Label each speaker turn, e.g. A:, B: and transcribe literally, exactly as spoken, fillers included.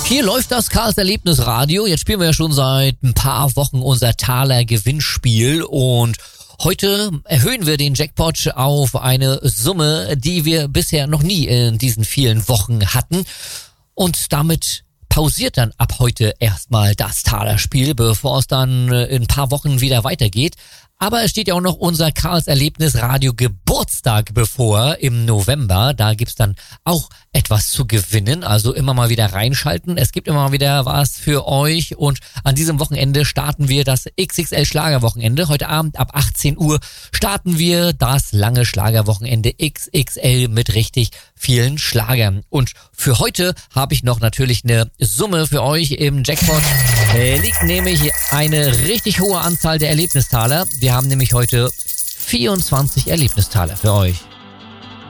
A: Hier läuft das Karls Erlebnisradio. Jetzt spielen wir ja schon seit ein paar Wochen unser Thaler Gewinnspiel und heute erhöhen wir den Jackpot auf eine Summe, die wir bisher noch nie in diesen vielen Wochen hatten. Und damit pausiert dann ab heute erstmal das Thaler Spiel, bevor es dann in ein paar Wochen wieder weitergeht. Aber es steht ja auch noch unser Karls Erlebnisradio Geburtstag bevor im November. Da gibt's dann auch etwas zu gewinnen, also immer mal wieder reinschalten. Es gibt immer mal wieder was für euch und an diesem Wochenende starten wir das X X L Schlagerwochenende. Heute Abend ab achtzehn Uhr starten wir das lange Schlagerwochenende X X L mit richtig vielen Schlagern. Und für heute habe ich noch natürlich eine Summe für euch im Jackpot. Äh, liegt nämlich eine richtig hohe Anzahl der Erlebnistaler. Wir haben nämlich heute vierundzwanzig Erlebnistaler für euch.